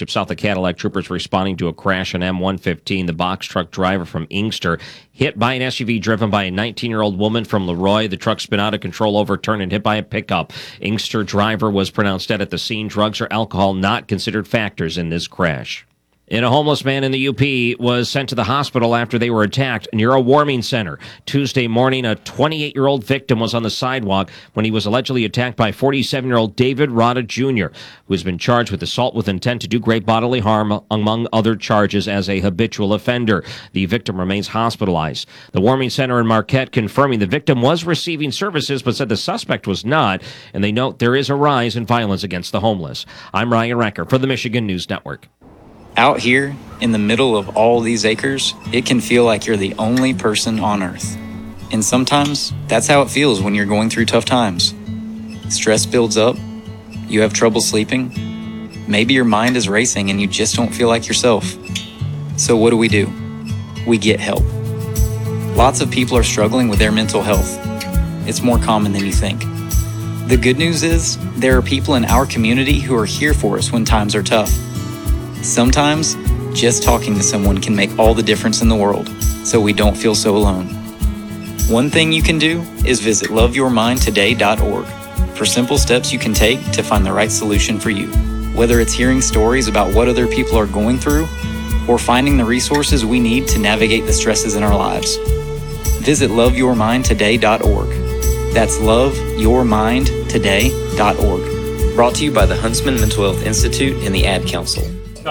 Township south of Cadillac. Troopers responding to a crash on M115. The box truck driver from Inkster hit by an SUV driven by a 19-year-old woman from Leroy. The truck spun out of control, overturned, and hit by a pickup. Inkster driver was pronounced dead at the scene. Drugs or alcohol not considered factors in this crash. And a homeless man in the UP was sent to the hospital after they were attacked near a warming center. Tuesday morning, a 28-year-old victim was on the sidewalk when he was allegedly attacked by 47-year-old David Rada Jr., who has been charged with assault with intent to do great bodily harm, among other charges, as a habitual offender. The victim remains hospitalized. The warming center in Marquette confirming the victim was receiving services, but said the suspect was not, and they note there is a rise in violence against the homeless. I'm Ryan Recker for the Michigan News Network. Out here, in the middle of all these acres, it can feel like you're the only person on Earth. And sometimes, that's how it feels when you're going through tough times. Stress builds up, you have trouble sleeping, maybe your mind is racing and you just don't feel like yourself. So what do? We get help. Lots of people are struggling with their mental health. It's more common than you think. The good news is, there are people in our community who are here for us when times are tough. Sometimes, just talking to someone can make all the difference in the world, so we don't feel so alone. One thing you can do is visit loveyourmindtoday.org for simple steps you can take to find the right solution for you. Whether it's hearing stories about what other people are going through, or finding the resources we need to navigate the stresses in our lives. Visit loveyourmindtoday.org. That's loveyourmindtoday.org. Brought to you by the Huntsman Mental Health Institute and the Ad Council.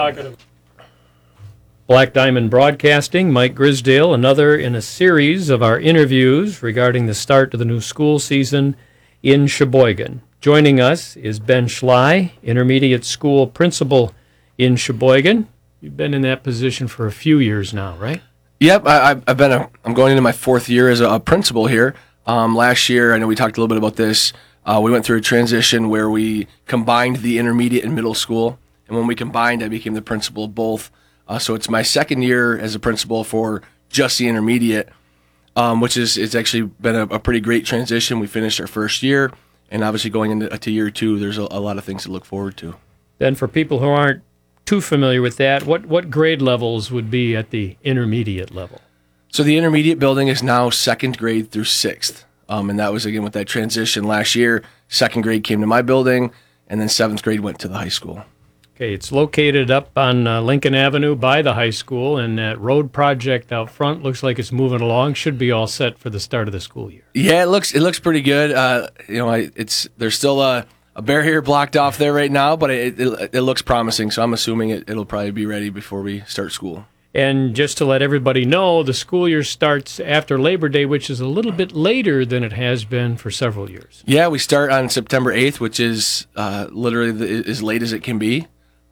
Black Diamond Broadcasting, Mike Grisdale, another in a series of our interviews regarding the start of the new school season in Sheboygan. Joining us is Ben Schley, intermediate school principal in Sheboygan. You've been in that position for a few years now, right? Yep, I'm going into my fourth year as a principal here. Last year, I know we talked a little bit about this. We went through a transition where we combined the intermediate and middle school. And when we combined, I became the principal of both. So it's my second year as a principal for just the intermediate, which it's actually been a pretty great transition. We finished our first year, and obviously going into year two, there's a lot of things to look forward to. Then for people who aren't too familiar with that, what grade levels would be at the intermediate level? So the intermediate building is now second grade through sixth. And that was, again, with that transition last year. Second grade came to my building, and then seventh grade went to the high school. Okay, it's located up on Lincoln Avenue by the high school, and that road project out front looks like it's moving along. Should be all set for the start of the school year. Yeah, it looks pretty good. There's still a barrier blocked off there right now, but it looks promising. So I'm assuming it'll probably be ready before we start school. And just to let everybody know, the school year starts after Labor Day, which is a little bit later than it has been for several years. Yeah, we start on September 8th, which is literally as late as it can be.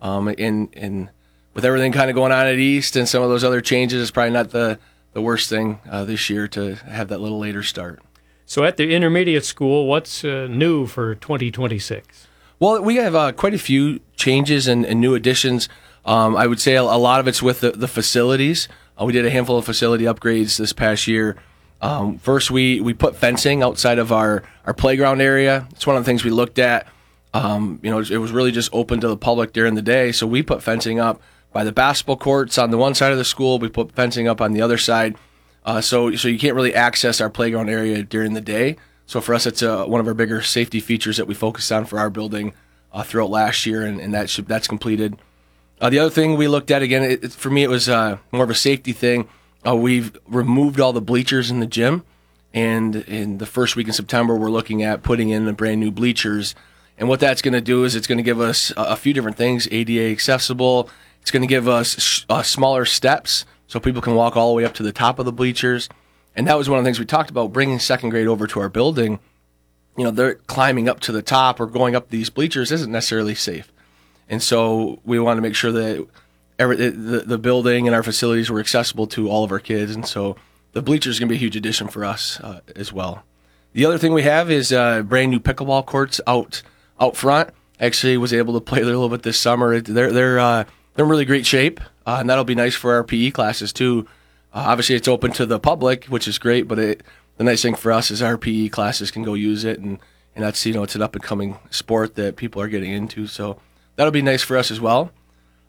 And with everything kind of going on at East and some of those other changes, it's probably not the worst thing this year to have that little later start. So at the intermediate school, what's new for 2026? Well, we have quite a few changes and new additions. I would say a lot of it's with the facilities. We did a handful of facility upgrades this past year. First, we put fencing outside of our playground area. It's one of the things we looked at. It was really just open to the public during the day, so we put fencing up by the basketball courts on the one side of the school. We put fencing up on the other side, so you can't really access our playground area during the day. So for us, it's one of our bigger safety features that we focused on for our building throughout last year, and that's completed. The other thing we looked at, again, for me, it was more of a safety thing. We've removed all the bleachers in the gym, and in the first week in September, we're looking at putting in the brand new bleachers. And what that's going to do is it's going to give us a few different things, ADA accessible. It's going to give us smaller steps so people can walk all the way up to the top of the bleachers. And that was one of the things we talked about, bringing second grade over to our building. They're climbing up to the top or going up these bleachers isn't necessarily safe. And so we want to make sure that the building and our facilities were accessible to all of our kids. And so the bleachers are going to be a huge addition for us as well. The other thing we have is brand new pickleball courts out front. Actually was able to play there a little bit this summer. They're in really great shape, and that'll be nice for our PE classes too. Obviously, it's open to the public, which is great, but the nice thing for us is our PE classes can go use it, and that's it's an up and coming sport that people are getting into. So that'll be nice for us as well.